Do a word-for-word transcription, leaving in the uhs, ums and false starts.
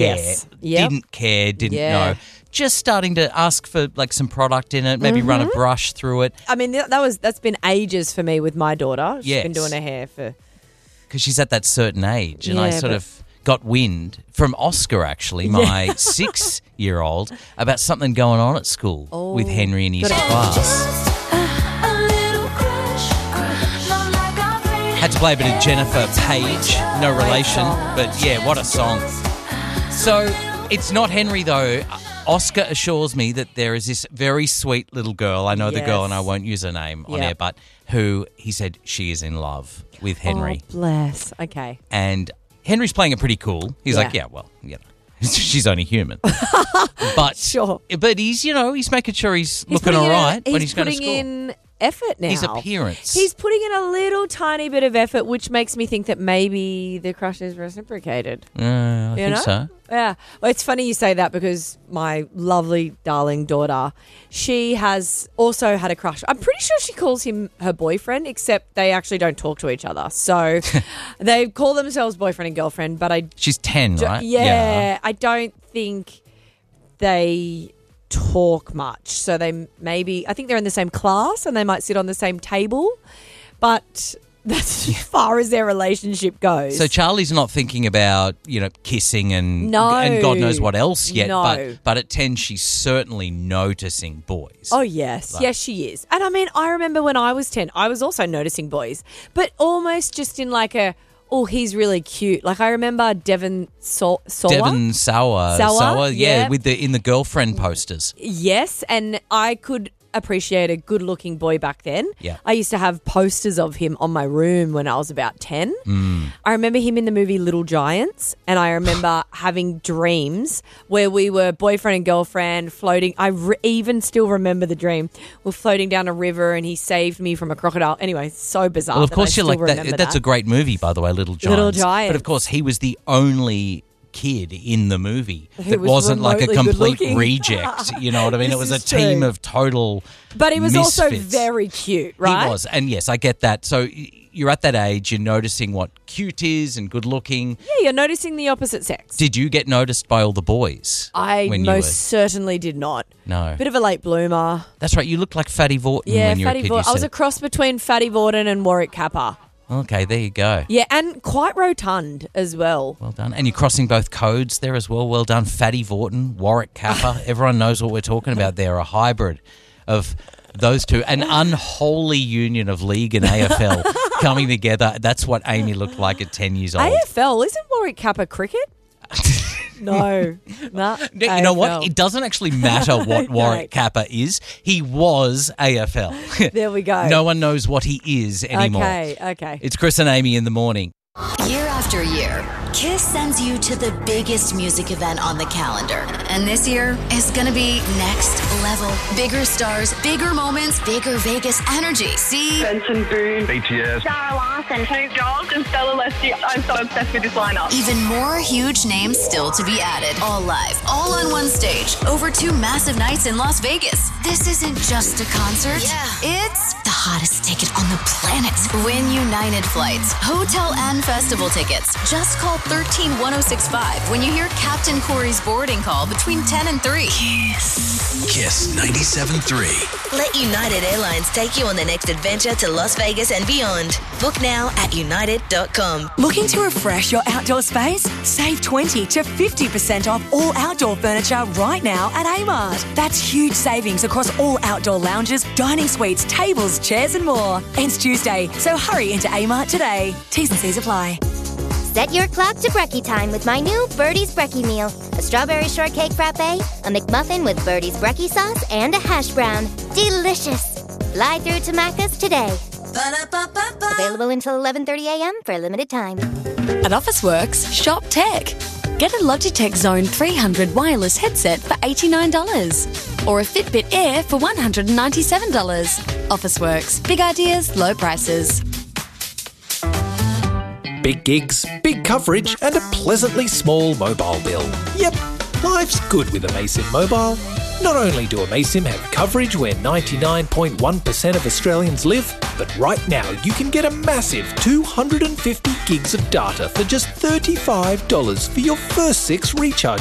Yes. Yep. Didn't care, didn't Yeah. know. Just starting to ask for like some product in it, maybe run a brush through it. I mean, th- that was that's been ages for me with my daughter. She's Yes. been doing her hair for. Because she's at that certain age. And I Yeah, sort but- of got wind from Oscar, actually, my six-year-old, about something going on at school Oh. with Henry in his Gotta- class. Had to play a bit of Jennifer Page, no relation, but yeah, what a song. So it's not Henry though. Oscar assures me that there is this very sweet little girl, I know the girl Yes. and I won't use her name on Yep. air, but who he said she is in love with Henry. Oh, bless. Okay. And Henry's playing it pretty cool. He's Yeah. like, yeah, well, you know, she's only human. But Sure. but he's, you know, he's making sure he's, He's looking putting all in a- right when he's going to putting school. in effort now. His appearance. He's putting in a little tiny bit of effort, which makes me think that maybe the crush is reciprocated. Uh, I You think know? so. Yeah. Well, it's funny you say that because my lovely, darling daughter, she has also had a crush. I'm pretty sure she calls him her boyfriend, except they actually don't talk to each other. So they call themselves boyfriend and girlfriend, but I She's ten, do- right? yeah, I don't think they talk much. So they maybe, I think they're in the same class and they might sit on the same table, but that's as far as their relationship goes. So Charlie's not thinking about, you know, kissing and No. and God knows what else yet. No. But but at ten, she's certainly noticing boys. Oh, yes. Yes, she is. And I mean, I remember when I was ten, I was also noticing boys, but almost just in like a, oh, he's really cute. Like I remember Devon Saw- Sawa. Devon Sauer, Sauer, yeah, yeah. with the in the girlfriend posters. Yes, and I could appreciate a good-looking boy back then. Yeah. I used to have posters of him on my room when I was about ten. Mm. I remember him in the movie Little Giants, and I remember having dreams where we were boyfriend and girlfriend floating. I re- even still remember the dream. We're floating down a river, and he saved me from a crocodile. Anyway, so bizarre. Well, of that course, I you're still like that. remember That's that. a great movie, by the way, Little Giants. Little Giants. But of course, he was the only kid in the movie Who that was wasn't like a remotely complete good-looking. reject. You know what I mean? This It was a is team true. of total. But he was also misfits. very cute, right? He was, and yes, I get that. So y- you're at that age, you're noticing what cute is and good looking. Yeah, you're noticing the opposite sex. Did you get noticed by all the boys? I when most you were... certainly did not. No. Bit of a late bloomer. That's right. You looked like Fatty Vorton Yeah, when you were Fatty a kid. Vorton. you I was said. a cross between Fatty Vorton and Warwick Kappa. Okay, there you go. Yeah, and quite rotund as well. Well done. And you're crossing both codes there as well. Well done. Fatty Vorton, Warwick Kappa. Everyone knows what we're talking about there. A hybrid of those two. An unholy union of league and A F L coming together. That's what Amy looked like at ten years old. A F L, isn't Warwick Kappa cricket? No. Nah, No, you know A F L. what? It doesn't actually matter what No. Warwick Kappa is. He was A F L. There we go. No one knows what he is anymore. Okay, okay. It's Chris and Amy in the morning. Year after year, Kiss sends you to the biggest music event on the calendar. And this year is gonna be next level. Bigger stars, bigger moments, bigger Vegas energy. See Benson Boone, B T S, Sarah Larson, Snoop Dogg, and Stella Leslie. I'm so obsessed with this lineup. even more huge names still to be added. All live, all on one stage, over two massive nights in Las Vegas. This isn't just a concert. Yeah. It's the hottest ticket on the planet. Win United flights, hotel and festival tickets. Just call one three one oh six five when you hear Captain Corey's boarding call between ten and three. Kiss ninety-seven point three. Let United Airlines take you on the next adventure to Las Vegas and beyond. Book now at united dot com. Looking to refresh your outdoor space? Save twenty to fifty percent off all outdoor furniture right now at Amart. That's huge savings across all outdoor lounges, dining suites, tables, chairs and more. Ends Tuesday, so hurry into Amart today. T's and C's apply. Set your clock to brekkie time with my new Birdie's Brekkie Meal. A strawberry shortcake frappe, a McMuffin with Birdie's Brekkie sauce, and a hash brown. Delicious. Fly through to Macca's today. Ba-da-ba-ba-ba. Available until eleven thirty a.m. for a limited time. At Officeworks, shop tech. Get a Logitech Zone three hundred wireless headset for eighty-nine dollars or a Fitbit Air for one hundred ninety-seven dollars. Officeworks. Big ideas, low prices. Big gigs, big coverage, and a pleasantly small mobile bill. Yep, life's good with Amasim Mobile. Not only do Amasim have coverage where ninety-nine point one percent of Australians live, but right now you can get a massive two hundred fifty gigs of data for just thirty-five dollars for your first six recharge